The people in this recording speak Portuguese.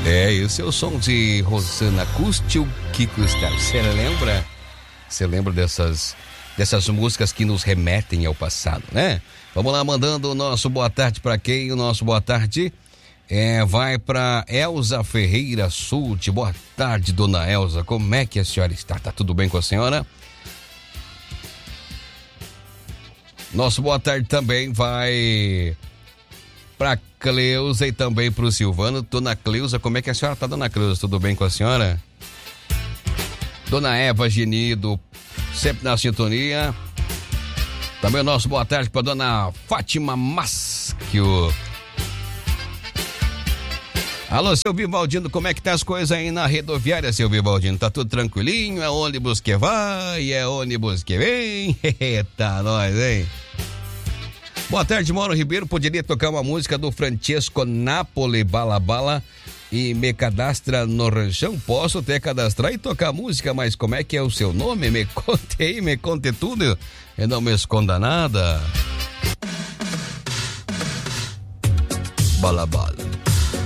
Esse é o som de Rosana Cust e o Kiko Star. Você lembra? Você lembra dessas músicas que nos remetem ao passado, né? Vamos lá, mandando o nosso boa tarde para quem? O nosso boa tarde vai para Elza Ferreira Sult. Boa tarde, dona Elza. Como é que a senhora está? Tá tudo bem com a senhora? Nosso boa tarde também vai para Cleusa e também para o Silvano. Dona Cleusa, como é que a senhora tá, dona Cleusa? Tudo bem com a senhora? Dona Eva Genido, sempre na sintonia. Também o nosso boa tarde para dona Fátima Maschio. Alô, seu Vivaldino, como é que tá as coisas aí na rodoviária, seu Vivaldino? Tá tudo tranquilinho? É ônibus que vai, é ônibus que vem? Eita, nós, hein? Boa tarde, Mauro Ribeiro. Poderia tocar uma música do Francesco Napoli, Bala Bala, e me cadastra no ranchão? Posso até cadastrar e tocar música, mas como é que é o seu nome? Me conte aí, me conte tudo e não me esconda nada. Bala Bala.